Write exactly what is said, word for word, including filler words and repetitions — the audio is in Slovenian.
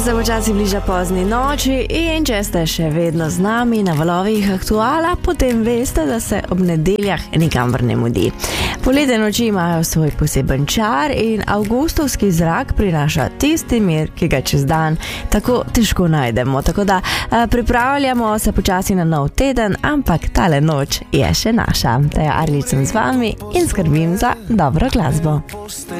se počasi bliža pozni noči in če ste še vedno z nami na valovih Aktuala, potem veste, da se ob nedeljah nikamor ne mudi. Poletne noči imajo svoj poseben čar in avgustovski zrak prinaša tisti mir, ki ga čez dan tako težko najdemo. Tako da pripravljamo se počasi na nov teden, ampak tale noč je še naša. Taja Arlič sem z vami in skrbim za dobro glasbo.